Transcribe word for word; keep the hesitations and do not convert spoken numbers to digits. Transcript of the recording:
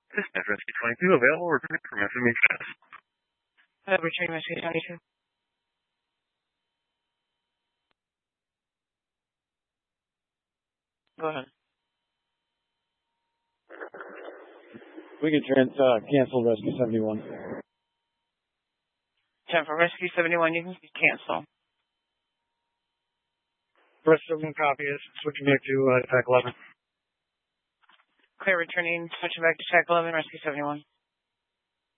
Dispatch Rescue twenty-two available. Returning from F M E status. Uh, returning Rescue twenty-two. Go ahead. We can trans uh, cancel Rescue seventy-one. ten for Rescue seventy-one, you can cancel. Rescue seventy-one copy is switching back to uh, T A C eleven. Clear returning, switching back to T A C eleven, Rescue seventy-one.